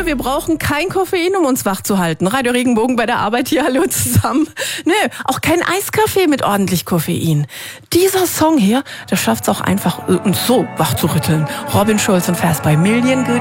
wir brauchen kein Koffein, um uns wach zu halten. Radio Regenbogen bei der Arbeit hier, hallo zusammen. Nö, auch kein Eiskaffee mit ordentlich Koffein. Dieser Song hier, der schafft es auch einfach, uns so wach zu rütteln. Robin Schulz und Fast by Million.